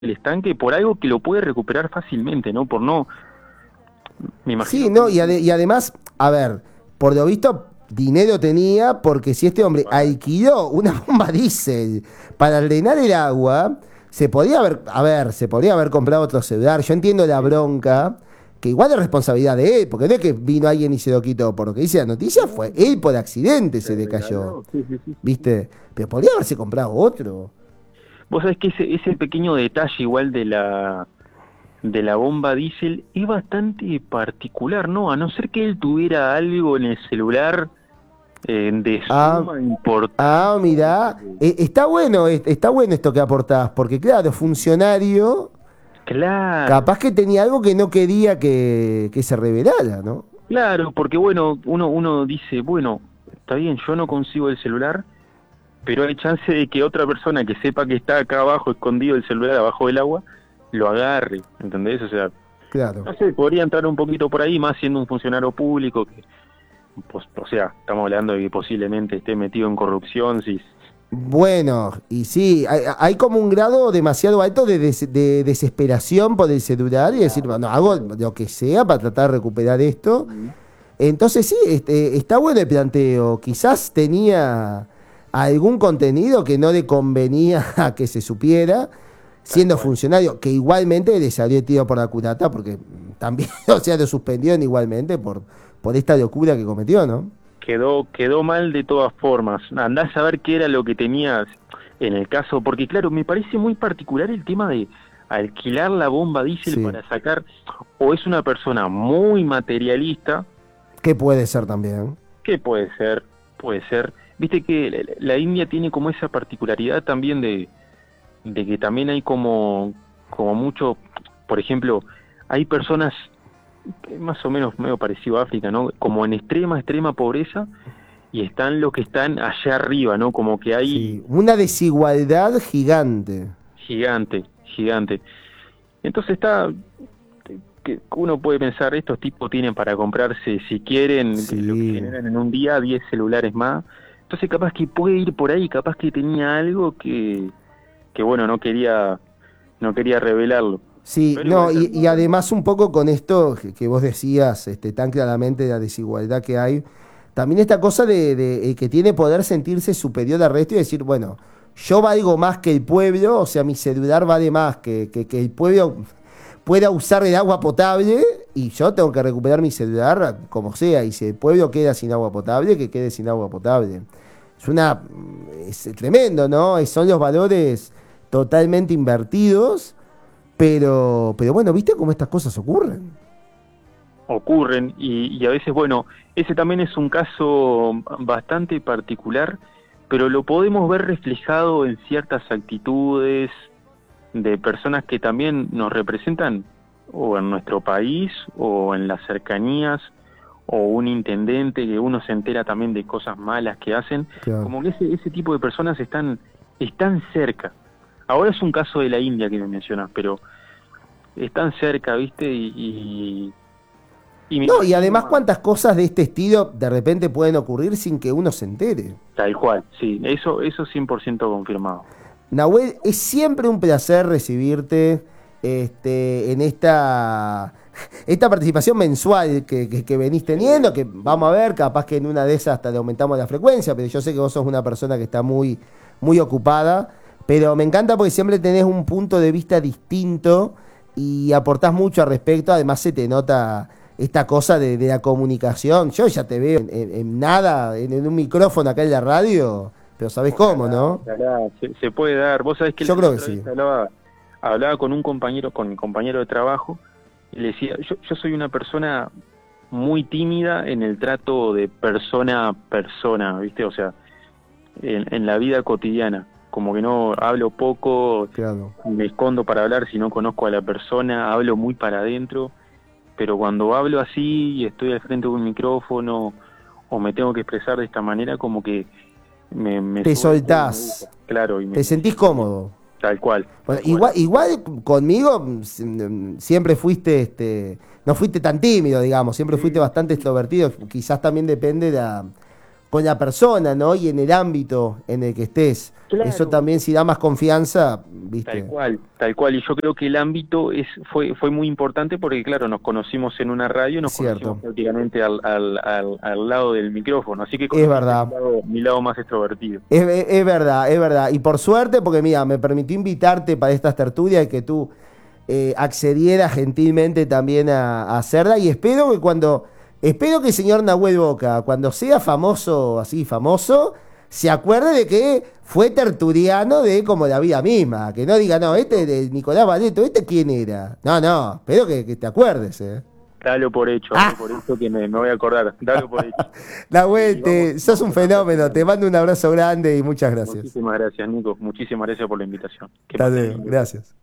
el estanque por algo que lo puede recuperar fácilmente, ¿no? Por no, me imagino. Sí, no, y además, a ver, por lo visto, dinero tenía, porque si este hombre alquiló una bomba diésel para drenar el agua, se podía haber, a ver, se podría haber comprado otro celular. Yo entiendo la bronca, que igual es responsabilidad de él, porque no es que vino alguien y se lo quitó, por lo que dice la noticia, fue él por accidente se le cayó, Sí, sí, sí. ¿viste? Pero podría haberse comprado otro. Vos sabés que ese pequeño detalle igual de la bomba diésel es bastante particular, ¿no? A no ser que él tuviera algo en el celular de Ah, suma importancia. mirá, está bueno esto que aportás, porque claro, funcionario, Claro, capaz que tenía algo que no quería que se revelara, ¿no? claro, porque bueno, uno dice, bueno, está bien, yo no consigo el celular, pero hay chance de que otra persona que sepa que está acá abajo, escondido el celular abajo del agua, lo agarre, ¿entendés? O sea, Claro. no sé, podría entrar un poquito por ahí, más siendo un funcionario público, que, pues, o sea, estamos hablando de que posiblemente esté metido en corrupción, si... Bueno, y sí, hay como un grado demasiado alto de desesperación por el celular y decir, bueno, hago lo que sea para tratar de recuperar esto. Entonces sí, está bueno el planteo. Quizás tenía algún contenido que no le convenía a que se supiera, siendo funcionario, que igualmente le salió el tiro por la culata, porque también, o sea, lo suspendieron igualmente por esta locura que cometió, ¿no? Quedó mal de todas formas. Andás a saber qué era lo que tenías en el caso, porque claro, me parece muy particular el tema de alquilar la bomba diésel Sí, para sacar, o es una persona muy materialista, que puede ser también. que puede ser. Viste que la India tiene como esa particularidad también de que también hay como mucho, por ejemplo, hay personas más o menos medio parecido a África, ¿no? Como en extrema pobreza y están los que están allá arriba, ¿no? Como que hay Sí, una desigualdad gigante. gigante, gigante. Entonces que uno puede pensar, estos tipos tienen para comprarse, si quieren, lo que Sí. generan en un día, 10 celulares más. Entonces capaz que puede ir por ahí, capaz que tenía algo que bueno, no quería revelarlo. Sí, Pero no, igual y terminó. además un poco con esto que vos decías, tan claramente la desigualdad que hay, también esta cosa de el que tiene poder sentirse superior al resto y decir, bueno, yo valgo más que el pueblo, o sea, mi celular vale más que el pueblo pueda usar el agua potable y yo tengo que recuperar mi celular como sea, y si el pueblo queda sin agua potable, que quede sin agua potable. Es tremendo, ¿no? Son los valores totalmente invertidos. Pero bueno, ¿viste cómo estas cosas ocurren? Ocurren y a veces, bueno, ese también es un caso bastante particular, pero lo podemos ver reflejado en ciertas actitudes de personas que también nos representan o en nuestro país o en las cercanías o un intendente que uno se entera también de cosas malas que hacen, Claro. como que ese tipo de personas están cerca. Ahora es un caso de la India que me mencionas, pero están cerca, ¿viste? Y me No, y imagino además más. cuántas cosas de este estilo de repente pueden ocurrir sin que uno se entere. Tal cual, sí, eso 100% confirmado. Nahuel, es siempre un placer recibirte en esta participación mensual que venís teniendo, que vamos a ver, capaz que en una de esas hasta le aumentamos la frecuencia, pero yo sé que vos sos una persona que está muy, muy ocupada, pero me encanta porque siempre tenés un punto de vista distinto y aportás mucho al respecto, además se te nota esta cosa de la comunicación. Yo ya te veo en nada, en un micrófono acá en la radio, pero sabés cómo, Ojalá, ¿no? ojalá, se puede dar. Vos sabés que Yo la creo que otra sí. vez hablaba con un compañero, con mi compañero de trabajo, y le decía, yo soy una persona muy tímida en el trato de persona a persona, ¿viste? O sea, en la vida cotidiana. Como que no hablo poco, Claro. me escondo para hablar si no conozco a la persona, hablo muy para adentro, pero cuando hablo así y estoy al frente de un micrófono o me tengo que expresar de esta manera, como que me Te suelto y me gusta, soltás, claro, y te me sentís siento bien, cómodo. tal cual, Bueno, tal cual. igual conmigo siempre fuiste, no fuiste tan tímido, digamos, siempre fuiste Sí, bastante sí. extrovertido. Quizás también depende con la persona, ¿no? Y en el ámbito en el que estés. Claro. Eso también, si da más confianza, ¿viste? Tal cual. Y yo creo que el ámbito fue muy importante porque, claro, nos conocimos en una radio, nos conocimos prácticamente al lado del micrófono. Así que es verdad. Mi lado más extrovertido. Es verdad, es verdad. Y por suerte, porque mira, me permitió invitarte para estas tertulias y que tú accedieras gentilmente también a hacerla. Y espero que el señor Nahuel Boca, cuando sea famoso, así famoso, se acuerde de que fue tertuliano de como la vida misma. Que no diga, no, este de Nicolás Valeto, ¿este quién era? No, espero que te acuerdes, Dalo por hecho que me voy a acordar. Dalo por hecho. Nahuel, sos un fenómeno. Te mando un abrazo grande y muchas gracias. Muchísimas gracias, Nico. Muchísimas gracias por la invitación. Gracias.